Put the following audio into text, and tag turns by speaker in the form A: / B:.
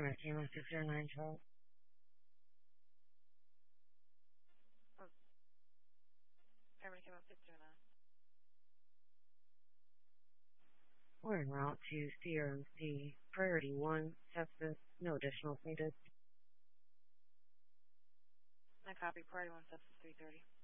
A: American 60912.
B: American 609.
A: We're en route to CRMC. Priority 1, sepsis, no additional needed.
B: I copy. Priority 1 sepsis 330.